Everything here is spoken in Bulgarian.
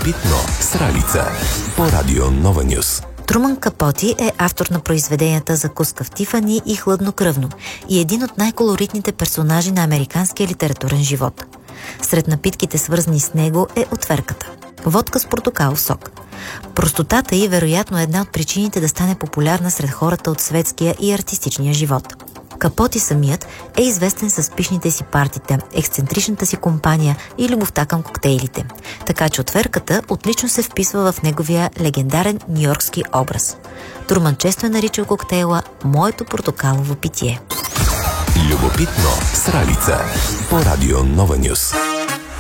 Любопитно с Ралица по Радио Нова Нюс. Труман Капоти е автор на произведенията "Закуска в Тифани" и "Хладнокръвно" и един от най-колоритните персонажи на американския литературен живот. Сред напитките, свързани с него, е отверката – водка с портокалов сок. Простотата й вероятно е една от причините да стане популярна сред хората от светския и артистичния живот. Капоти самият е известен с пищните си партита, ексцентричната си компания и любовта към коктейлите. Така че отверката отлично се вписва в неговия легендарен нюйоркски образ. Труман често е наричал коктейла "моето портокалово питие". Любопитно с Ралица по Радио Нова Нюс.